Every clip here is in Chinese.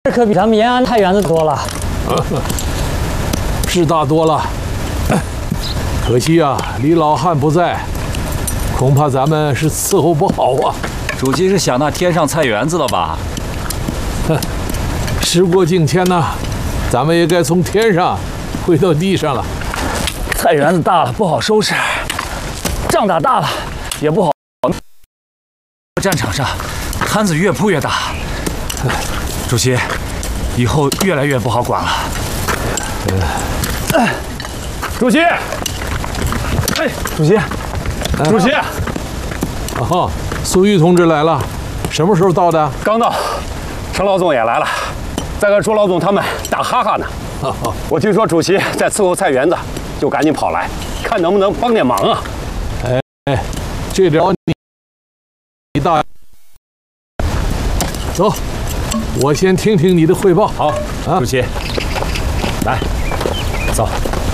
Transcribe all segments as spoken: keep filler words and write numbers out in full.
这可比咱们延安太原的多了。 是大多了，可惜啊，李老汉不在，恐怕咱们是伺候不好啊。 主席是想那天上菜园子了吧？ 哼，时过境迁呐，咱们也该从天上回到地上了。 菜园子大了不好收拾，仗打大了也不好。战场上摊子越铺越大，主席，以后越来越不好管了。 呃、 主席，哎，主席，主席， 哦，苏玉同志来了，什么时候到的？ 刚到，程老总也来了，在和朱老总他们打哈哈呢。哦、我听说主席在伺候菜园子，就赶紧跑来，看能不能帮点忙啊。 哎哎，这招你你大，走，我先听听你的汇报。 好，啊，主席，来，走。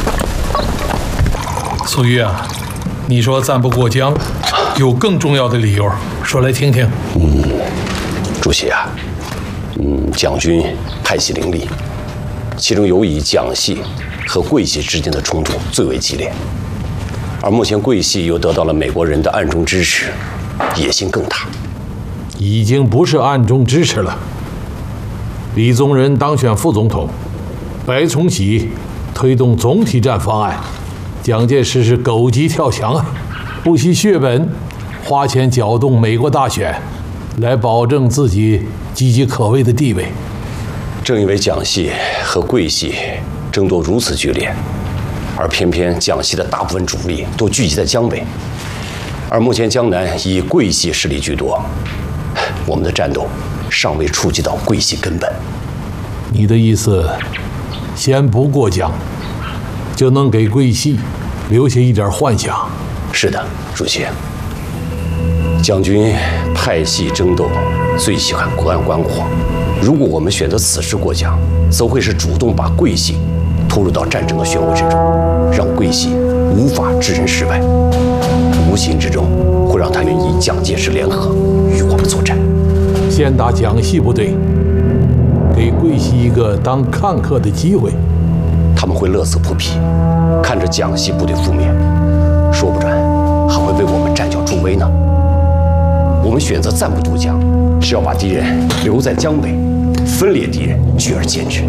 苏玉啊，你说暂不过江，有更重要的理由，说来听听。 嗯，主席啊，嗯，蒋军派系林立，其中尤以蒋系和桂系之间的冲突最为激烈，而目前桂系又得到了美国人的暗中支持，野心更大。 已经不是暗中支持了。李宗仁当选副总统，白崇禧推动总体战方案，蒋介石是狗急跳墙啊，不惜血本，花钱搅动美国大选，来保证自己岌岌可危的地位。 正因为蒋系和桂系争夺如此剧烈，而偏偏蒋系的大部分主力都聚集在江北，而目前江南以桂系势力居多，我们的战斗尚未触及到桂系根本。 你的意思，先不过江，就能给桂系留下一点幻想？ 是的，主席。蒋军派系争斗，最喜欢隔岸观火。如果我们选择此时过江，则会是主动把桂系拖入到战争的漩涡之中，让桂系无法置人事外，无形之中会让他们与蒋介石联合，与我们作战。 先打蒋系部队，给桂系一个当看客的机会。 他们会乐此不疲，看着蒋系部队覆灭，说不准还会为我们站脚助威呢。我们选择暂不渡江，是要把敌人留在江北，分裂敌人，聚而歼之。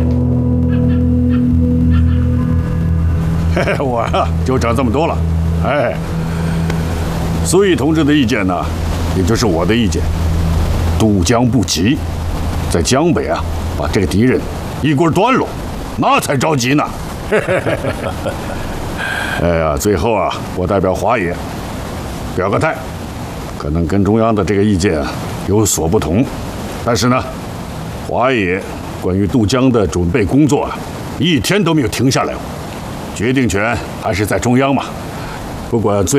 嘿嘿，我啊就讲这么多了。哎，苏毅同志的意见呢，也就是我的意见。渡江不急，在江北啊，把这个敌人一锅端了，那才着急呢。哎呀，最后啊，我代表华野表个态。可能跟中央的这个意见啊有所不同，但是呢，华野关于渡江的准备工作啊，一天都没有停下来过，决定权还是在中央嘛。不管最